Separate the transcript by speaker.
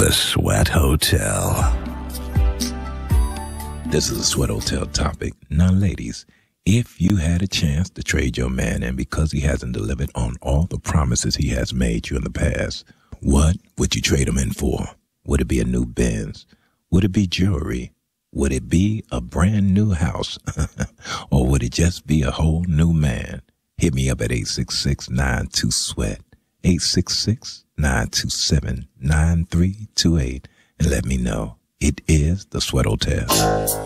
Speaker 1: The Sweat Hotel. This is a Sweat Hotel topic. Now, ladies, if you had a chance to trade your man in because he hasn't delivered on all the promises he has made you in the past, what would you trade him in for? Would it be a new Benz? Would it be jewelry? Would it be a brand new house? Or would it just be a whole new man? Hit me up at 866-92-SWEAT, 866-927-9328, and let me know. It is the Sweat Hotel.